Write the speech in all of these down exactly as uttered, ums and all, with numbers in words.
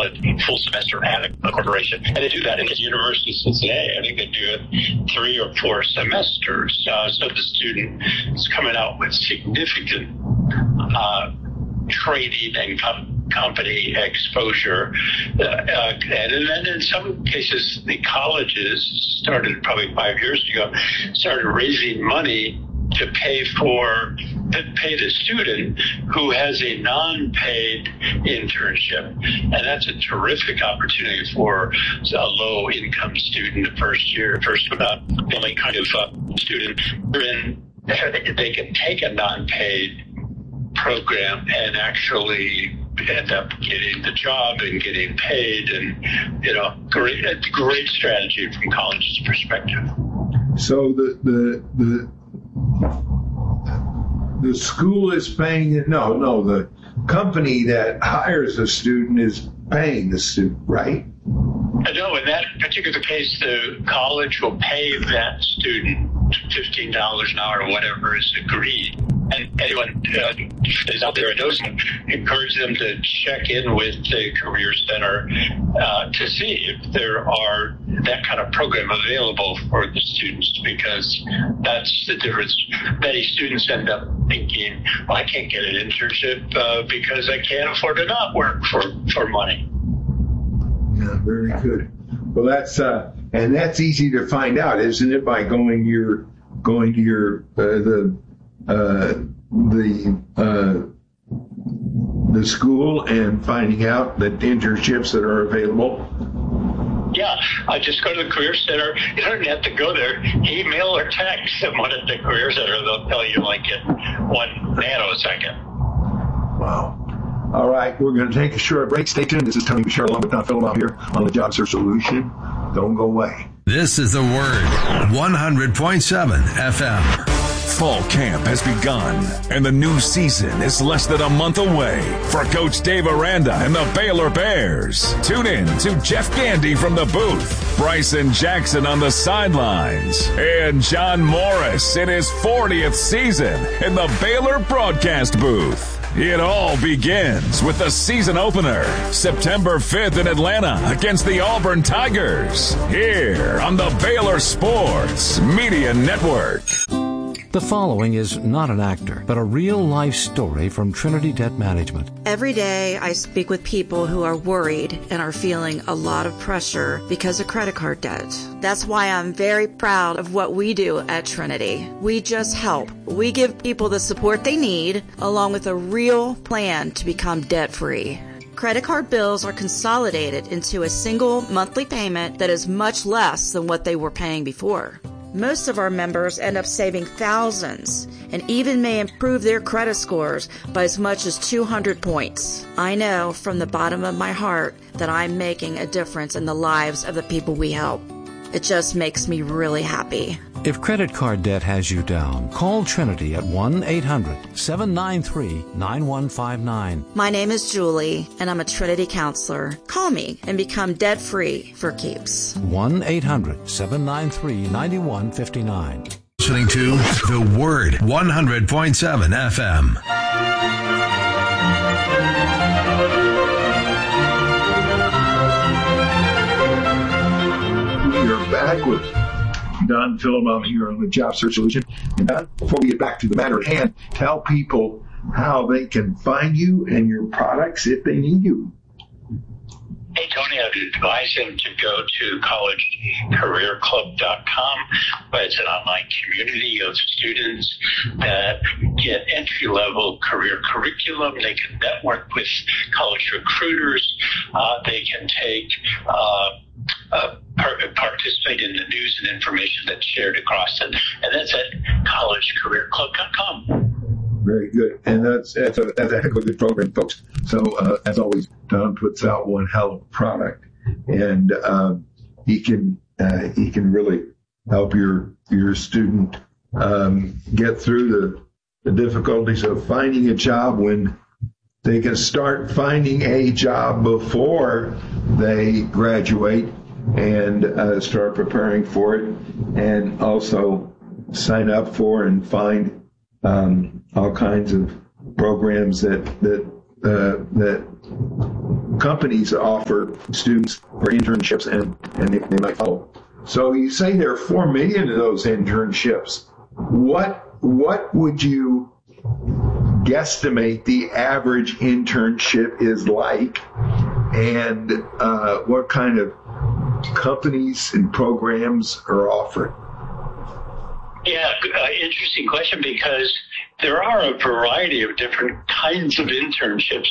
a full semester at a corporation. And they do that in the University of Cincinnati. I think they do it three or four semesters. Uh, so the student is coming out with significant uh, training and com- company exposure. Uh, uh, and then in some cases, the colleges started probably five years ago, started raising money to pay for, to pay the student who has a non-paid internship. And that's a terrific opportunity for a low-income student, the first year, first uh, family kind of uh, student. And they can take a non-paid program and actually end up getting the job and getting paid, and you know, great, a great strategy from college's perspective. So the the the the school is paying it. No, no, the company that hires a student is paying the student, right? No, in that particular case, the college will pay that student fifteen dollars an hour or whatever is agreed. And anyone uh, is out there and knows them, encourage them to check in with the Career Center uh, to see if there are that kind of program available for the students, because that's the difference. Many students end up thinking, well, I can't get an internship uh, because I can't afford to not work for, for money. Yeah, very good. Well, that's uh, and that's easy to find out, isn't it? By going your going to your uh, the uh, the uh, the school and finding out the internships that are available. Yeah, I just go to the Career Center. You don't have to go there. Email or text someone at the Career Center. They'll tell you like in one nanosecond. Wow. All right, we're going to take a short break. Stay tuned. This is Tony Bouchard along with Don Philbom here on the Job Search Solution. Don't go away. This is The Word, one hundred point seven F M. Fall camp has begun, and the new season is less than a month away. For Coach Dave Aranda and the Baylor Bears, tune in to Jeff Gandy from the booth, Bryson Jackson on the sidelines, and John Morris in his fortieth season in the Baylor broadcast booth. It all begins with the season opener, September fifth in Atlanta against the Auburn Tigers, here on the Baylor Sports Media Network. The following is not an actor, but a real-life story from Trinity Debt Management. Every day I speak with people who are worried and are feeling a lot of pressure because of credit card debt. That's why I'm very proud of what we do at Trinity. We just help. We give people the support they need, along with a real plan to become debt-free. Credit card bills are consolidated into a single monthly payment that is much less than what they were paying before. Most of our members end up saving thousands and even may improve their credit scores by as much as two hundred points. I know from the bottom of my heart that I'm making a difference in the lives of the people we help. It just makes me really happy. If credit card debt has you down, call Trinity at one eight hundred seven nine three nine one five nine. My name is Julie, and I'm a Trinity counselor. Call me and become debt-free for keeps. one eight hundred seven nine three nine one five nine. Listening to The Word, one hundred point seven F M. We're back with Don Philbom here on the Job Search Solution. And Don, before we get back to the matter at hand, tell people how they can find you and your products if they need you. Hey, Tony, I'd advise him to go to college career club dot com, where it's an online community of students that get entry-level career curriculum. They can network with college recruiters. Uh, they can take uh, uh, par- participate in the news and information that's shared across it. And that's at college career club dot com. Very good. And that's that's a, that's a heck of a good program, folks. So, uh, as always, Don puts out one hell of a product, and um, he can uh, he can really help your your student um, get through the, the difficulties of finding a job when they can start finding a job before they graduate and uh, start preparing for it, and also sign up for and find um, all kinds of programs that that uh, that companies offer students for internships, and, and they, they might follow. So you say there are four million of those internships. What what would you guesstimate the average internship is like, and uh, what kind of companies and programs are offered? Yeah, uh, interesting question, because there are a variety of different kinds of internships,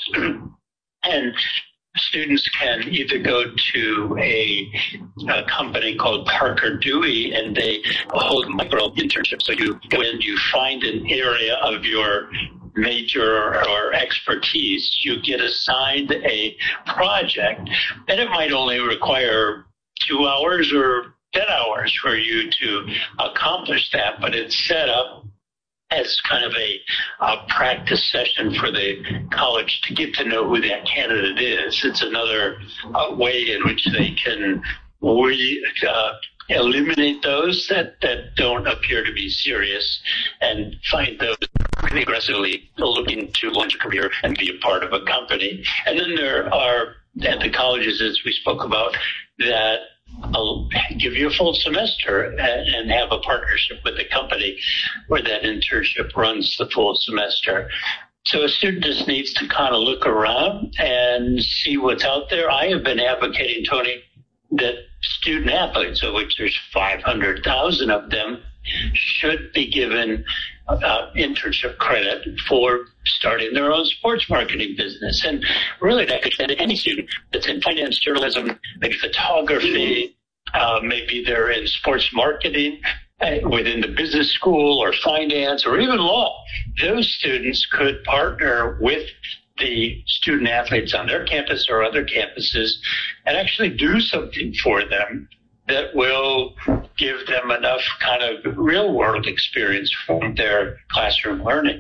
and students can either go to a, a company called Parker Dewey, and they hold micro internships. So you go in, you find an area of your major or expertise, you get assigned a project, and it might only require two hours or ten hours for you to accomplish that, but it's set up as kind of a, a practice session for the college to get to know who that candidate is. It's another uh, way in which they can re, uh, eliminate those that, that don't appear to be serious and find those really aggressively looking to launch a career and be a part of a company. And then there are, at the colleges, as we spoke about, that I'll give you a full semester and, and have a partnership with the company where that internship runs the full semester. So a student just needs to kind of look around and see what's out there. I have been advocating, Tony, that student athletes, of which there's five hundred thousand of them, should be given uh, internship credit for starting their own sports marketing business. And really that could extend to any student that's in finance, journalism, maybe photography, uh, maybe they're in sports marketing uh, within the business school or finance or even law. Those students could partner with the student athletes on their campus or other campuses and actually do something for them that will give them enough kind of real world experience from their classroom learning.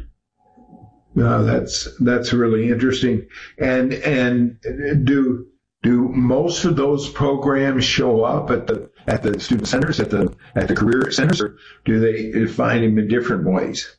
No, that's that's really interesting. And and do do most of those programs show up at the at the student centers, at the at the career centers, or do they find them in different ways?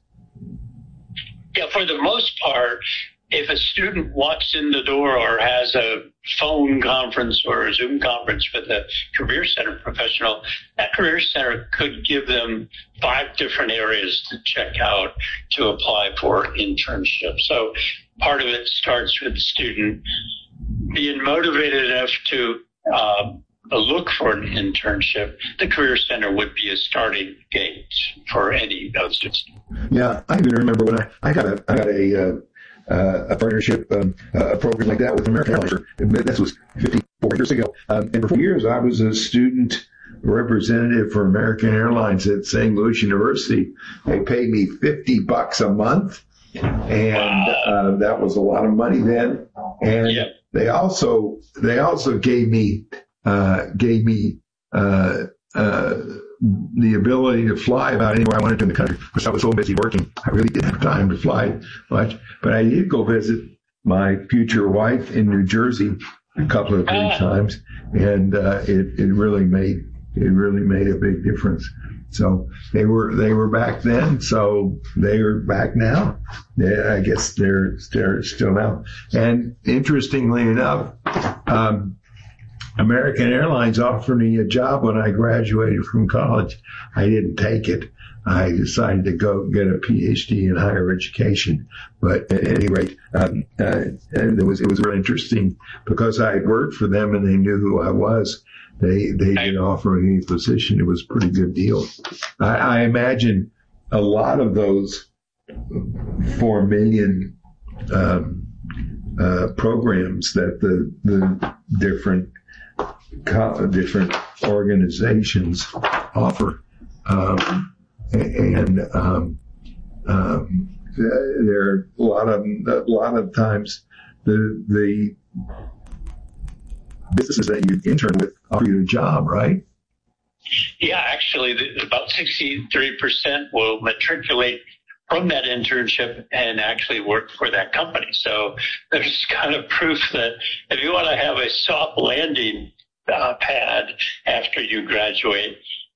Yeah, for the most part, if a student walks in the door or has a phone conference or a Zoom conference with a Career Center professional, that Career Center could give them five different areas to check out to apply for internships. So part of it starts with the student being motivated enough to uh, look for an internship. The Career Center would be a starting gate for any of those students. Yeah, I even remember when I, I got a, I got a, uh, Uh, a partnership, um, uh, a program like that with American Airlines. This was fifty-four years ago. Um, and for four years, I was a student representative for American Airlines at Saint Louis University. They paid me fifty bucks a month, and uh, that was a lot of money then. And yeah. they also they also gave me uh, gave me uh, uh, the ability to fly about anywhere I wanted to in the country, because I was so busy working. I really didn't have time to fly much. But I did go visit my future wife in New Jersey a couple of three times, and uh, it it really made it really made a big difference. So they were they were back then, so they are back now. Yeah, I guess they're they're still now. And interestingly enough, um, American Airlines offered me a job when I graduated from college. I didn't take it. I decided to go get a P H D in higher education. But at any rate, um, uh, it was it was really interesting because I had worked for them and they knew who I was. They they didn't offer me any position. It was a pretty good deal. I, I imagine a lot of those four million um, uh, programs that the the different different organizations offer, um, and um, um, there are a lot of a lot of times the the businesses that you intern with offer you a job, right? Yeah, actually, the, about sixty-three percent will matriculate from that internship and actually work for that company. So there's kind of proof that if you want to have a soft landing Uh, pad after you graduate,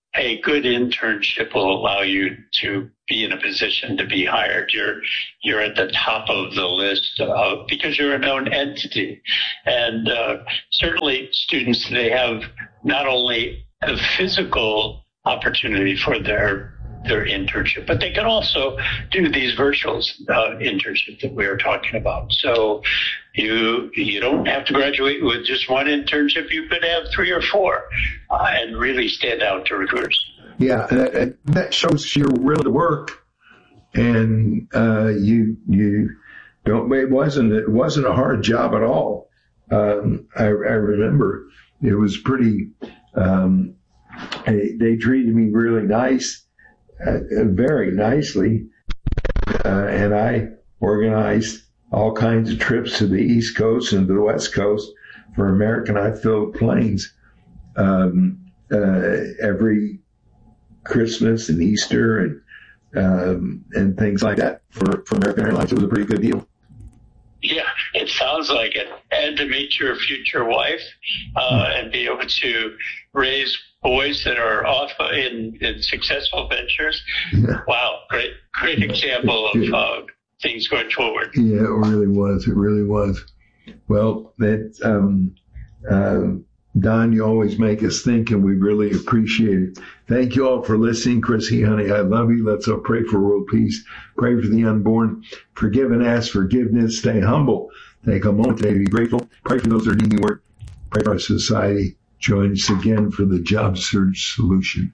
a good internship will allow you to be in a position to be hired. You're you're at the top of the list of, because you're a known entity. And uh, certainly students, they have not only the physical opportunity for their their internship, but they can also do these virtual uh, internships that we are talking about. So you you don't have to graduate with just one internship. You could have three or four uh, and really stand out to recruiters. Yeah, that, that shows you're willing to work, and uh, you you don't. It wasn't it wasn't a hard job at all. Um, I, I remember it was pretty. Um, they, they treated me really nice. Uh, very nicely, uh, and I organized all kinds of trips to the East Coast and to the West Coast for American. I filled planes um, uh, every Christmas and Easter and um, and things like that for, for American Airlines. It was a pretty good deal. Yeah, it sounds like it. And to meet your future wife uh, mm. and be able to raise boys that are off in, in successful ventures. Yeah. Wow, great, great example of uh, things going forward. Yeah, it really was. It really was. Well, that um, uh, Don, you always make us think, and we really appreciate it. Thank you all for listening. Chrissy, honey, I love you. Let's all pray for world peace. Pray for the unborn. Forgive and ask forgiveness. Stay humble. Take a moment today to be grateful. Pray for those that are needing work. Pray for our society. Join us again for the Job Search Solution.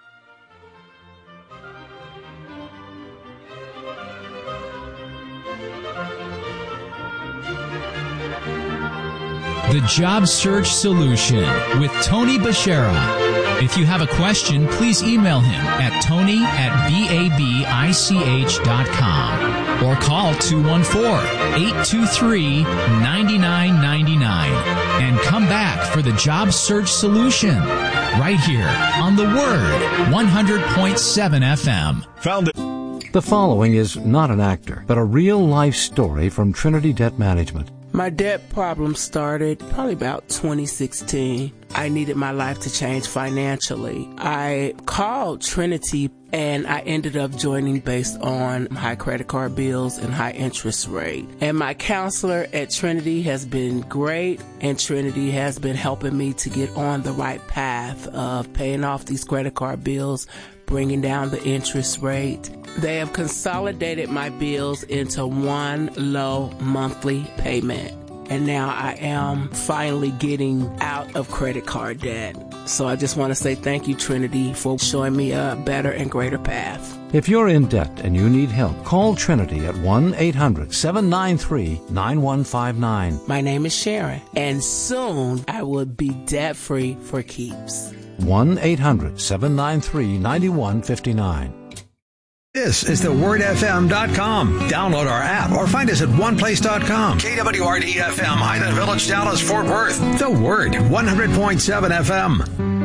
The Job Search Solution with Tony Bashara. If you have a question, please email him at tony at babich dot com or call two one four, eight two three, nine nine nine nine and come back for the Job Search Solution right here on The Word one hundred point seven F M. Found it. The following is not an actor, but a real-life story from Trinity Debt Management. My debt problem started probably about twenty sixteen. I needed my life to change financially. I called Trinity and I ended up joining based on high credit card bills and high interest rate. And my counselor at Trinity has been great, and Trinity has been helping me to get on the right path of paying off these credit card bills, bringing down the interest rate. They have consolidated my bills into one low monthly payment. And now I am finally getting out of credit card debt. So I just want to say thank you, Trinity, for showing me a better and greater path. If you're in debt and you need help, call Trinity at one eight hundred, seven nine three, nine one five nine. My name is Sharon, and soon I will be debt-free for keeps. one eight hundred, seven nine three, nine one five nine. This is the word f m dot com. Download our app or find us at one place dot com. K W R D F M, Highland Village, Dallas, Fort Worth. The Word, one hundred point seven F M.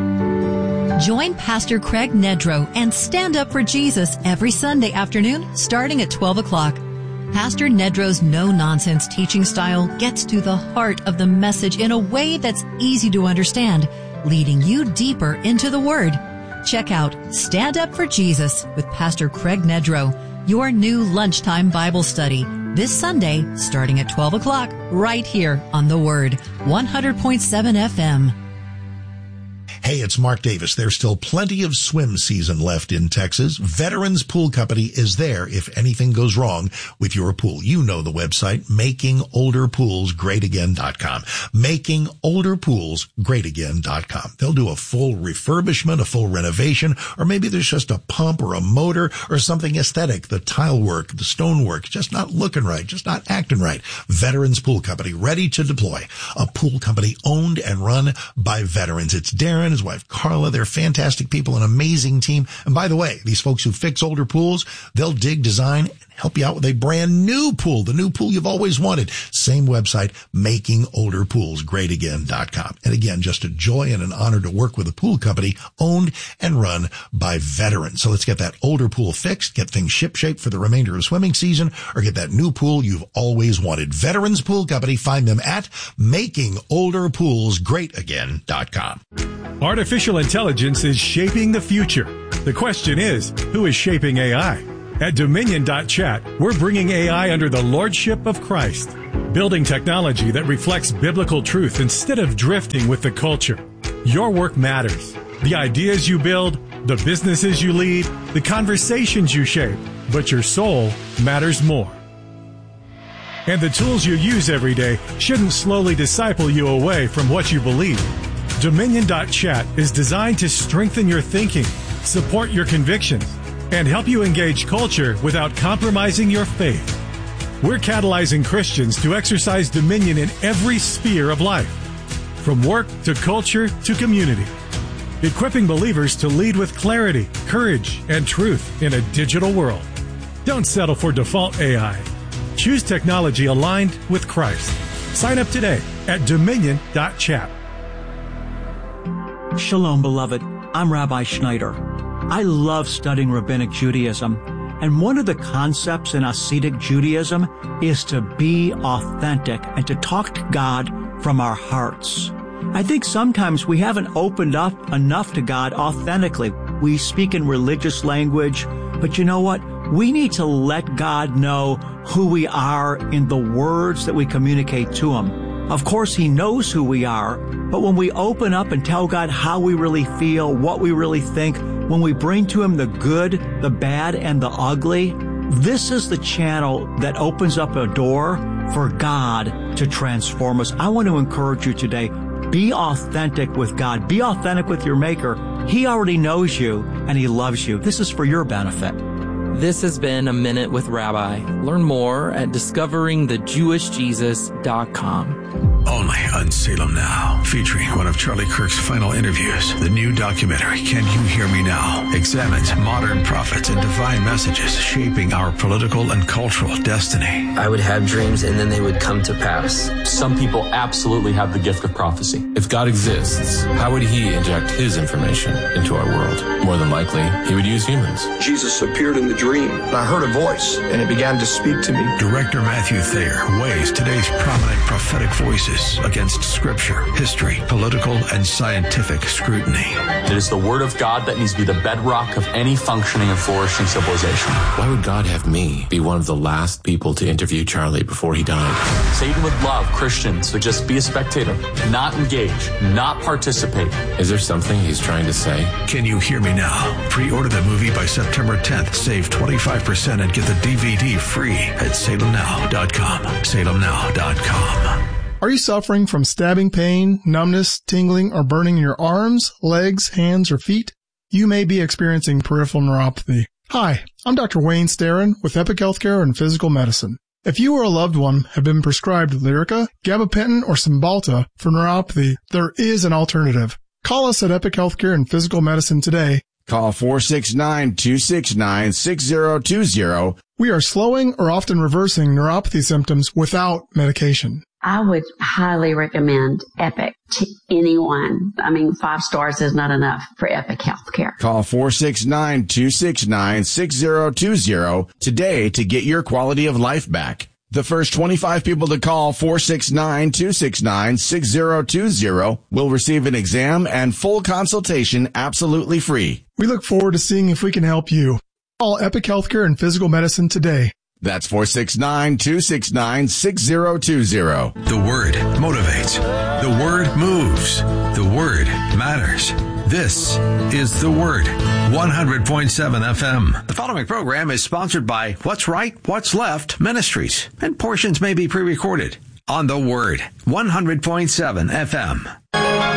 Join Pastor Craig Nedrow and Stand Up for Jesus every Sunday afternoon starting at twelve o'clock. Pastor Nedrow's no-nonsense teaching style gets to the heart of the message in a way that's easy to understand, leading you deeper into the Word. Check out Stand Up for Jesus with Pastor Craig Nedrow, your new lunchtime Bible study, this Sunday starting at twelve o'clock right here on The Word, one hundred point seven F M. Hey, it's Mark Davis. There's still plenty of swim season left in Texas. Veterans Pool Company is there if anything goes wrong with your pool. You know the website, making older pools great again dot com. making older pools great again dot com. They'll do a full refurbishment, a full renovation, or maybe there's just a pump or a motor or something aesthetic. The tile work, the stone work, just not looking right, just not acting right. Veterans Pool Company, ready to deploy. A pool company owned and run by veterans. It's Darren, his wife Carla. They're fantastic people, an amazing team. And by the way, these folks who fix older pools, they'll dig, design, and help you out with a brand new pool, the new pool you've always wanted. Same website, making older pools great again dot com. And again, just a joy and an honor to work with a pool company owned and run by veterans. So let's get that older pool fixed, get things shipshape for the remainder of swimming season, or get that new pool you've always wanted. Veterans Pool Company, find them at making older pools great again dot com. Artificial intelligence is shaping the future. The question is, who is shaping A I? At Dominion dot chat, we're bringing A I under the lordship of Christ, building technology that reflects biblical truth instead of drifting with the culture. Your work matters. The ideas you build, the businesses you lead, the conversations you shape, but your soul matters more. And the tools you use every day shouldn't slowly disciple you away from what you believe. Dominion dot chat is designed to strengthen your thinking, support your convictions, and help you engage culture without compromising your faith. We're catalyzing Christians to exercise dominion in every sphere of life, from work to culture to community, equipping believers to lead with clarity, courage, and truth in a digital world. Don't settle for default A I. Choose technology aligned with Christ. Sign up today at Dominion dot chat. Shalom, beloved. I'm Rabbi Schneider. I love studying Rabbinic Judaism, and one of the concepts in Hasidic Judaism is to be authentic and to talk to God from our hearts. I think sometimes we haven't opened up enough to God authentically. We speak in religious language, but you know what? We need to let God know who we are in the words that we communicate to Him. Of course, He knows who we are, but when we open up and tell God how we really feel, what we really think, when we bring to Him the good, the bad, and the ugly, this is the channel that opens up a door for God to transform us. I want to encourage you today, be authentic with God. Be authentic with your Maker. He already knows you, and He loves you. This is for your benefit. This has been A Minute with Rabbi. Learn more at discovering the jewish jesus dot com. Only on Salem Now, featuring one of Charlie Kirk's final interviews. The new documentary, Can You Hear Me Now?, examines modern prophets and divine messages shaping our political and cultural destiny. I would have dreams and then they would come to pass. Some people absolutely have the gift of prophecy. If God exists, how would He inject His information into our world? More than likely, He would use humans. Jesus appeared in the dream, and I heard a voice, and it began to speak to me. Director Matthew Thayer weighs today's prominent prophetic voices against scripture, history, political, and scientific scrutiny. It is the Word of God that needs to be the bedrock of any functioning and flourishing civilization. Why would God have me be one of the last people to interview Charlie before he died? Satan would love Christians to just be a spectator, not engage, not participate. Is there something he's trying to say? Can You Hear Me Now? Pre-order the movie by September tenth. Save twenty-five percent and get the D V D free at salem now dot com. salem now dot com. Are you suffering from stabbing pain, numbness, tingling, or burning in your arms, legs, hands, or feet? You may be experiencing peripheral neuropathy. Hi, I'm Doctor Wayne Starrin with Epic Healthcare and Physical Medicine. If you or a loved one have been prescribed Lyrica, gabapentin, or Cymbalta for neuropathy, there is an alternative. Call us at Epic Healthcare and Physical Medicine today. Call four six nine, two six nine, six zero two zero. We are slowing or often reversing neuropathy symptoms without medication. I would highly recommend Epic to anyone. I mean, five stars is not enough for Epic Healthcare. Call four six nine, two six nine, six zero two zero today to get your quality of life back. The first twenty-five people to call four six nine, two six nine, six zero two zero will receive an exam and full consultation absolutely free. We look forward to seeing if we can help you. Call Epic Healthcare and Physical Medicine today. That's four six nine, two six nine, six zero two zero. The Word motivates. The Word moves. The Word matters. This is The Word, one hundred point seven F M. The following program is sponsored by What's Right, What's Left Ministries, and portions may be pre-recorded on The Word, one hundred point seven F M.